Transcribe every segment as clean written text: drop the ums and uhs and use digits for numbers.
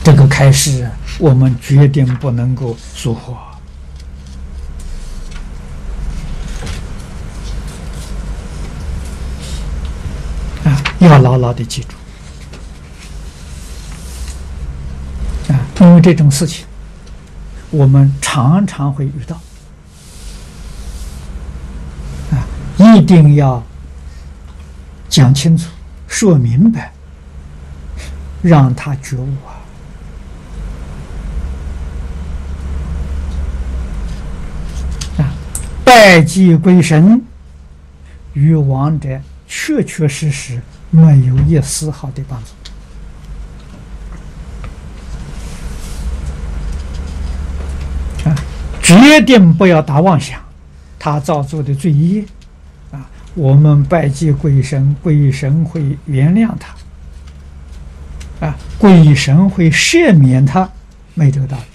这个开示我们决定不能够疏忽要牢牢的记住因为这种事情我们常常会遇到一定要讲清楚说明白，让他觉悟拜祭鬼神与亡者确确实实没有一丝毫的帮助决定不要打妄想他造作的罪业我们拜祭鬼神，鬼神会原谅他鬼神会赦免他，没这个道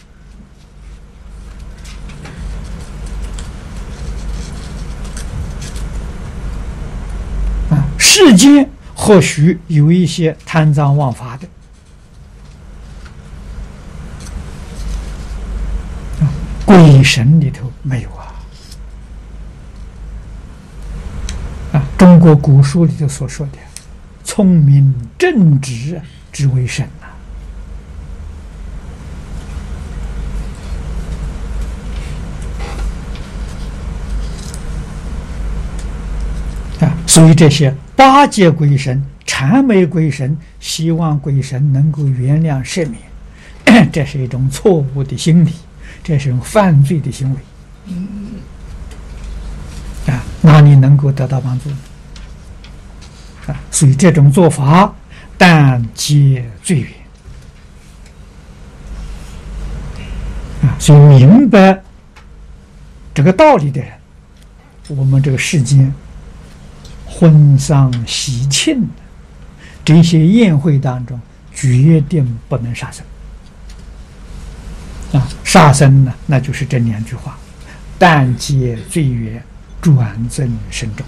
理世间或许有一些贪赃枉法的鬼神里头没有中国古书里头所说的聪明正直之为神所以这些巴结鬼神、谄媚鬼神，希望鬼神能够原谅赦免，这是一种错误的心理，这是一种犯罪的行为哪里能够得到帮助呢？所以这种做法但皆罪缘所以明白这个道理的人，我们这个世间婚丧喜庆这些宴会当中决定不能杀生杀生呢，那就是这两句话：但皆罪缘，转增深重。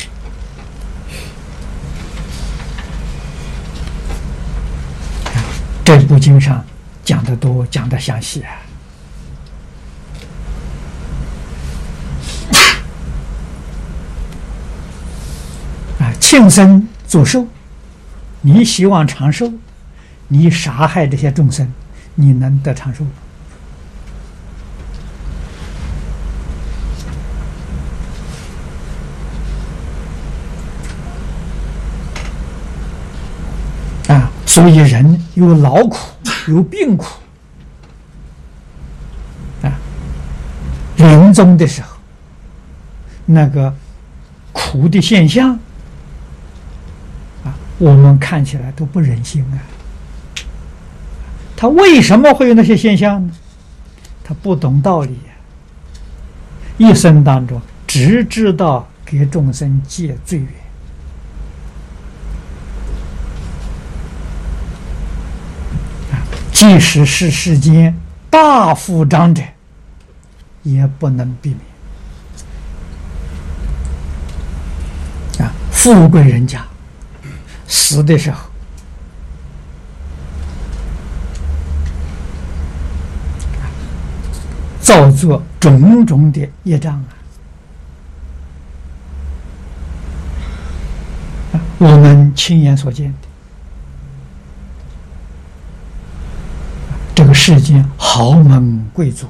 这部经上讲得多，讲得详细庆生祝寿，你希望长寿，你杀害这些众生，你能得长寿吗？所以人有劳苦，有病苦临终的时候，那个苦的现象我们看起来都不忍心他为什么会有那些现象呢？他不懂道理一生当中只知道给众生戒罪缘即使是世间大富长者也不能避免富贵人家死的时候造作种种的业障我们亲眼所见的这个世间豪门贵族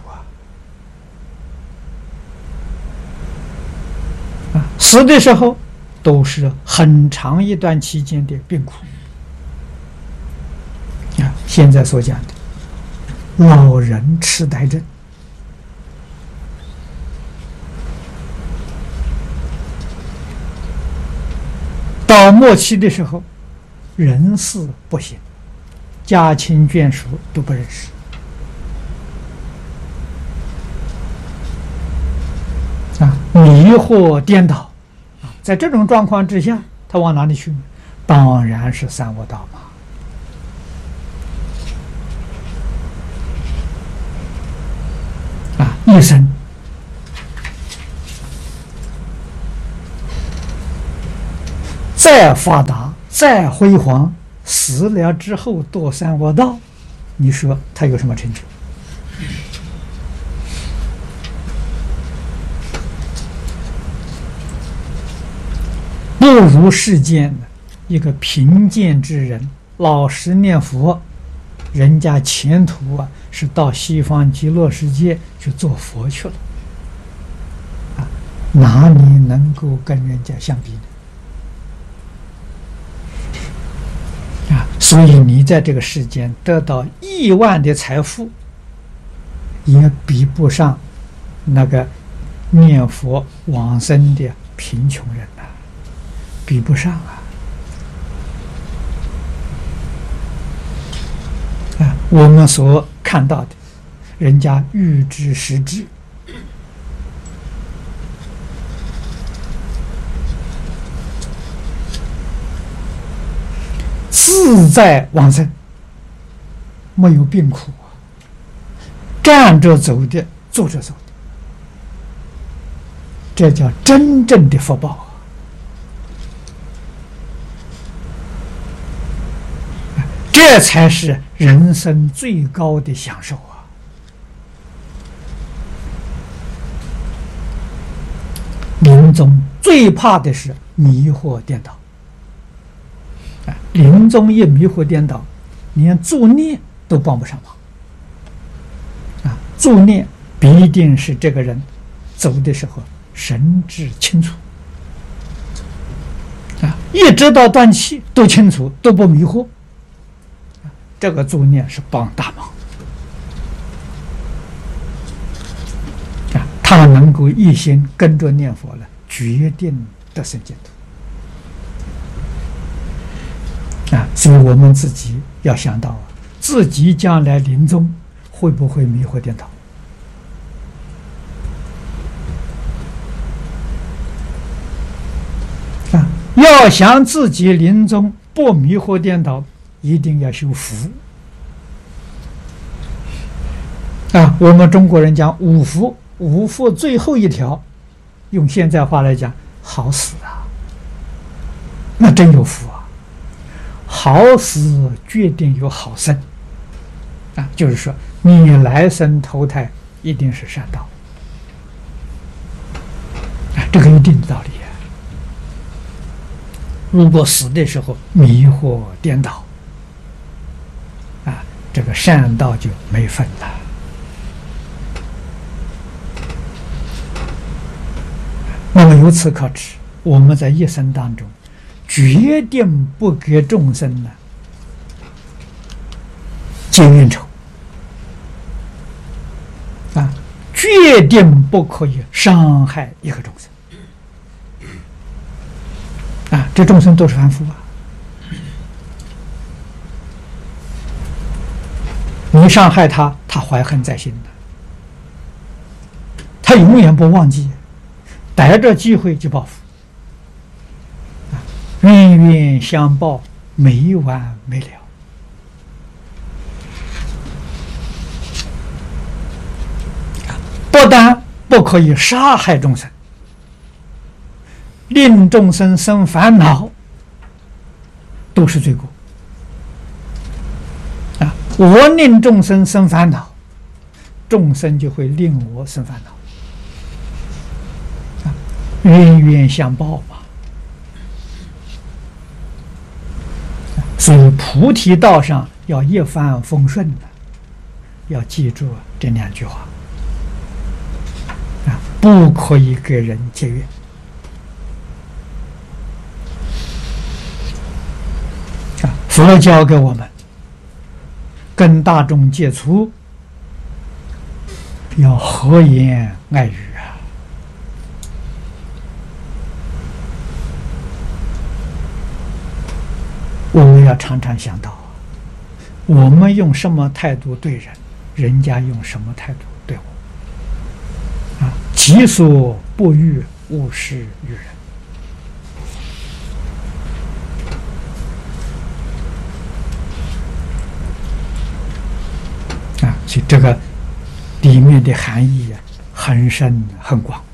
死的时候都是很长一段期间的病苦现在所讲的老人痴呆症到末期的时候人事不行，家亲眷属都不认识迷惑颠倒在这种状况之下他往哪里去呢？当然是三恶道嘛一生再发达再辉煌，死了之后堕三恶道， 你说他有什么成就？不如世间一个贫贱之人，老实念佛，人家前途是到西方极乐世界去做佛去了，哪里能够跟人家相比呢？所以你在这个世间得到亿万的财富，也比不上那个念佛往生的贫穷人呐，比不上我们所看到的，人家欲知实知，自在往生，没有病苦站着走的，坐着走的，这叫真正的福报这才是人生最高的享受临终最怕的是迷惑颠倒临终一迷惑颠倒，连助念都帮不上忙助念必定是这个人走的时候神志清楚一直到断气都清楚，都不迷惑，这个助念是帮大忙他能够一心跟着念佛了，决定得生净土所以我们自己要想到自己将来临终会不会迷惑颠倒要想自己临终不迷惑颠倒，一定要修福我们中国人讲五福，五福最后一条，用现在话来讲，好死那真有福好死决定有好生就是说你来生投胎一定是善道这个一定的道理如果死的时候迷惑颠倒这个善道就没份了那么由此可知，我们在一生当中决定不给众生结冤仇决定不可以伤害一个众生这众生都是凡夫你伤害他，他怀恨在心的，他永远不忘记，逮着机会就报复冤冤相报，没完没了不但不可以杀害众生，令众生生烦恼都是罪过我令众生生烦恼，众生就会令我生烦恼冤冤相报嘛所以菩提道上要一帆风顺的，要记住这两句话不可以给人结怨佛教给我们跟大众接触要和颜爱语我们要常常想到我们用什么态度对人，人家用什么态度对我己所不欲，勿施于人所以这个里面的含义很深很广